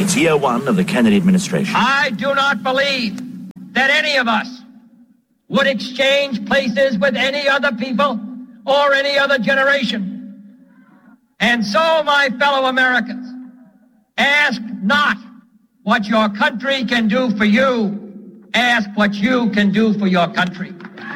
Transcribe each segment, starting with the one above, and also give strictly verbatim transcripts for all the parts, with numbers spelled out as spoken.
Since year one of the Kennedy administration. I do not believe that any of us would exchange places with any other people or any other generation. And so, my fellow Americans, ask not what your country can do for you. Ask what you can do for your country.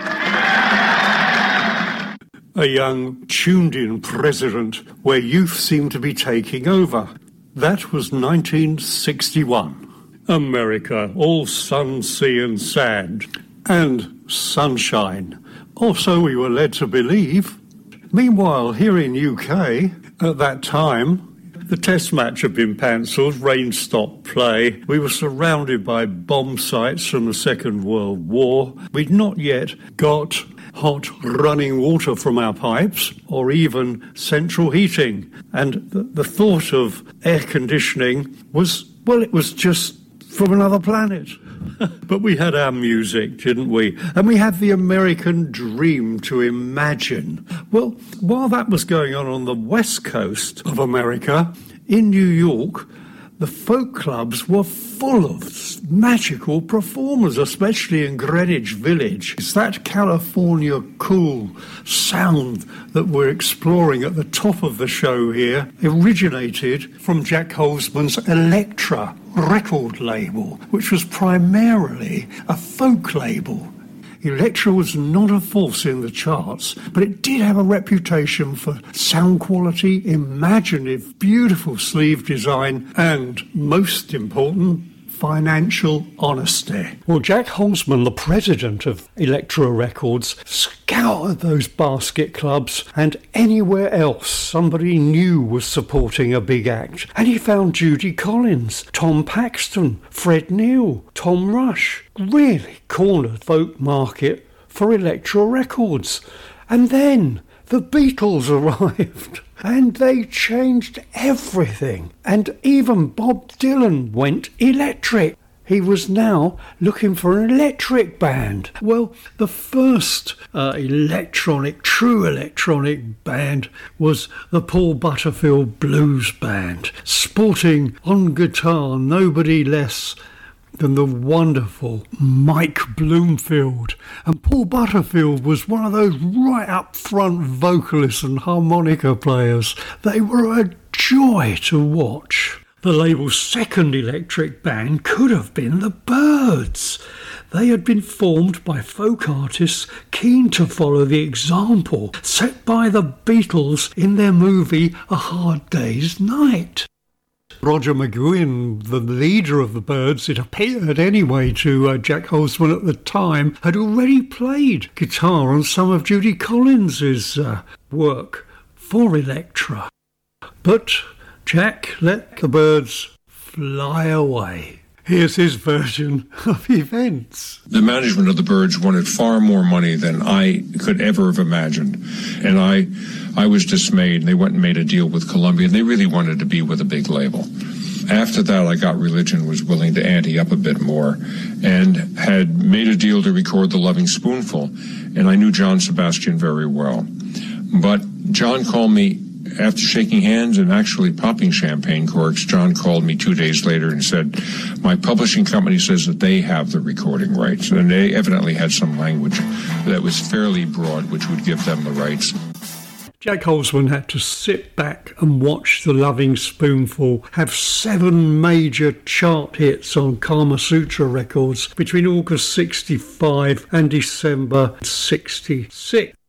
A young, tuned-in president where youth seemed to be taking over. That was nineteen sixty-one. America, all sun, sea and sand. And sunshine. Or so we were led to believe. Meanwhile, here in U K, at that time, the test match had been cancelled, rain stopped play. We were surrounded by bomb sites from the Second World War. We'd not yet got hot running water from our pipes or even central heating. And the, the thought of air conditioning was, well, it was just from another planet. But we had our music, didn't we? And we had the American dream to imagine. Well, while that was going on on the west coast of America, in New York, the folk clubs were full of magical performers, especially in Greenwich Village. It's that California cool sound that we're exploring at the top of the show here, originated from Jack Holzman's Elektra record label, which was primarily a folk label. Elektra was not a force in the charts, but it did have a reputation for sound quality, imaginative, beautiful sleeve design, and, most important, financial honesty. Well, Jack Holzman, the president of Elektra Records, scoured those basket clubs and anywhere else somebody knew was supporting a big act. And he found Judy Collins, Tom Paxton, Fred Neil, Tom Rush. Really cornered the folk market for Elektra Records. And then the Beatles arrived. And they changed everything. And even Bob Dylan went electric. He was now looking for an electric band. Well, the first uh, electronic, true electronic band was the Paul Butterfield Blues Band, sporting on guitar nobody less than the wonderful Mike Bloomfield. And Paul Butterfield was one of those right up front vocalists and harmonica players. They were a joy to watch. The label's second electric band could have been the Byrds. They had been formed by folk artists keen to follow the example set by the Beatles in their movie A Hard Day's Night. Roger McGuinn, the leader of the Byrds, it appeared anyway to uh, Jack Holzman at the time, had already played guitar on some of Judy Collins's uh, work for Elektra. But Jack let the Byrds fly away. Here's his version of events. The management of the Byrds wanted far more money than I could ever have imagined. And I I was dismayed. They went and made a deal with Columbia, and they really wanted to be with a big label. After that, I got Religion, was willing to ante up a bit more, and had made a deal to record The Loving Spoonful. And I knew John Sebastian very well. But John called me after shaking hands and actually popping champagne corks. John called me two days later and said, my publishing company says that they have the recording rights. And they evidently had some language that was fairly broad, which would give them the rights. Jack Holzman had to sit back and watch The Loving Spoonful have seven major chart hits on Kama Sutra Records between August sixty-five and December sixty-six.